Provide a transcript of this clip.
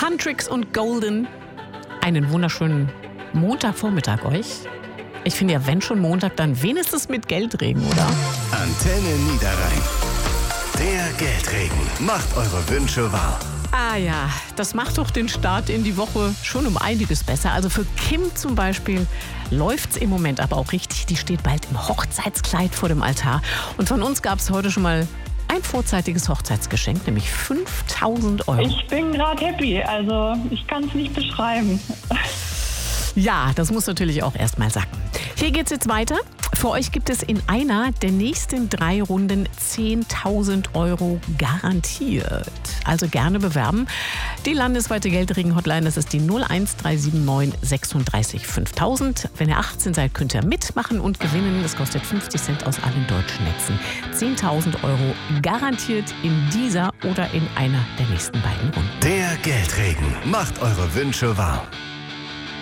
Huntrix und Golden. Einen wunderschönen Montagvormittag euch. Ich finde ja, wenn schon Montag, dann wenigstens mit Geldregen, oder? Antenne Niederrhein. Der Geldregen macht eure Wünsche wahr. Ah ja, das macht doch den Start in die Woche schon um einiges besser. Also für Kim zum Beispiel läuft's im Moment aber auch richtig. Die steht bald im Hochzeitskleid vor dem Altar. Und von uns gab's heute schon mal ein vorzeitiges Hochzeitsgeschenk, nämlich 5.000 Euro. Ich bin gerade happy, also ich kann es nicht beschreiben. Ja, das muss natürlich auch erst mal sacken. Hier geht's jetzt weiter. Für euch gibt es in einer der nächsten 3 Runden 10.000 Euro garantiert. Also gerne bewerben. Die landesweite Geldregen-Hotline, das ist die 01379 36 5000. Wenn ihr 18 seid, könnt ihr mitmachen und gewinnen. Es kostet 50 Cent aus allen deutschen Netzen. 10.000 Euro garantiert in dieser oder in einer der nächsten beiden Runden. Der Geldregen macht eure Wünsche wahr.